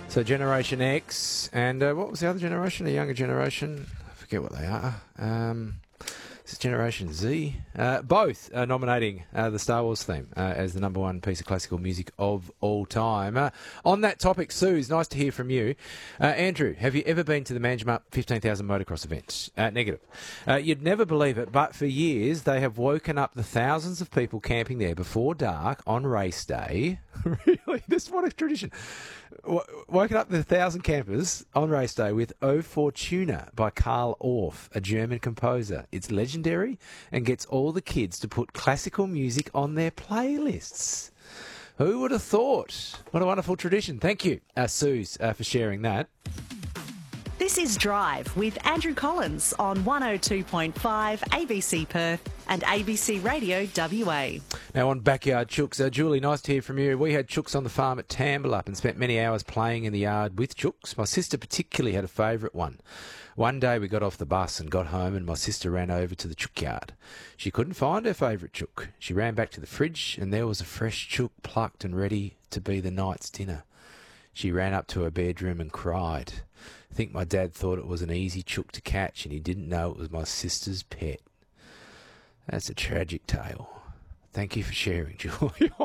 So Generation X and what was the other generation? A younger generation? I forget what they are. Is it Generation Z? Both are nominating the Star Wars theme as the number one piece of classical music of all time. On that topic, Suze, nice to hear from you. Andrew, have you ever been to the Manjimup 15,000 motocross event? Negative. You'd never believe it, but for years they have woken up the thousands of people camping there before dark on race day. Really? This what a tradition. Woken up the 1,000 campers on race day with O Fortuna by Karl Orff, a German composer. It's legendary and gets all the kids to put classical music on their playlists. Who would have thought? What a wonderful tradition. Thank you, Suze, for sharing that. This is Drive with Andrew Collins on 102.5 ABC Perth and ABC Radio WA. Now on Backyard Chooks, Julie, nice to hear from you. We had chooks on the farm at Tambalup and spent many hours playing in the yard with chooks. My sister particularly had a favourite one. One day we got off the bus and got home and my sister ran over to the chook yard. She couldn't find her favourite chook. She ran back to the fridge and there was a fresh chook plucked and ready to be the night's dinner. She ran up to her bedroom and cried. I think my dad thought it was an easy chook to catch and he didn't know it was my sister's pet. That's a tragic tale. Thank you for sharing, Julie.